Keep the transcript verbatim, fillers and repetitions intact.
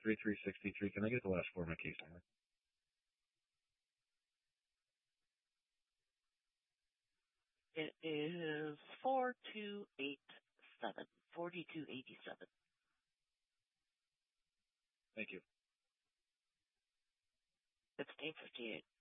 thirty-three sixty-three. Can I get the last four of my case number? It is four two eight seven, forty-two eighty-seven. Thank you. fifteen fifty-eight.